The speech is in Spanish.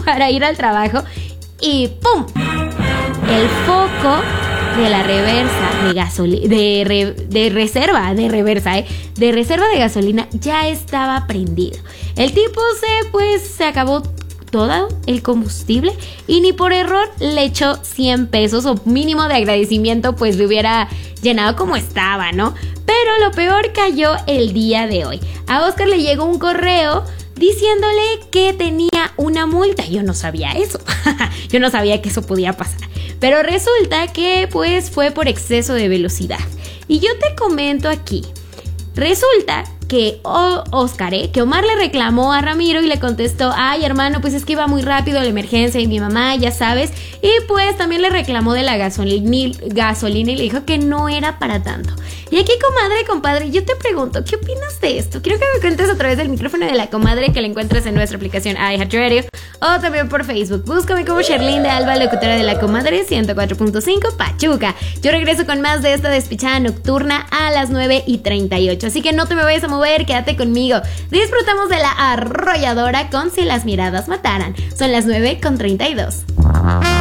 para ir al trabajo y ¡pum! El foco de la reversa de gasolina, de reserva de gasolina ya estaba prendido. El tipo se acabó todo el combustible y ni por error le echó 100 pesos o mínimo de agradecimiento, pues le hubiera llenado como estaba, ¿no? Pero lo peor cayó el día de hoy. A Oscar le llegó un correo diciéndole que tenía una multa. Yo no sabía eso. Yo no sabía que eso podía pasar. Pero resulta que pues fue por exceso de velocidad. Y yo te comento aquí. Resulta que que Omar le reclamó a Ramiro y le contestó: ay, hermano, pues es que iba muy rápido la emergencia y mi mamá, ya sabes. Y pues también le reclamó de la gasolina y le dijo que no era para tanto. Y aquí, comadre, compadre, yo te pregunto, ¿qué opinas de esto? Quiero que me cuentes a través del micrófono de la comadre, que la encuentras en nuestra aplicación iHeartRadio o también por Facebook. Búscame como Sherlyn de Alba, locutora de la comadre 104.5 Pachuca. Yo regreso con más de esta despechada nocturna a las 9:38. Así que no te me vayas a mover, quédate conmigo. Disfrutamos de la arrolladora con Si las miradas mataran. Son las 9:32.